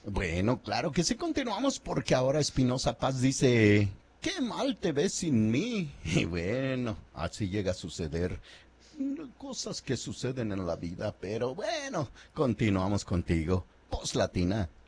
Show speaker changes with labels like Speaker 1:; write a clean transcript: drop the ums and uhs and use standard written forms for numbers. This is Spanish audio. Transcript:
Speaker 1: Bueno, claro que sí, continuamos porque ahora Espinosa Paz dice, qué mal te ves sin mí. Y bueno, así llega a suceder. Cosas que suceden en la vida, pero bueno, continuamos contigo. Post Latina.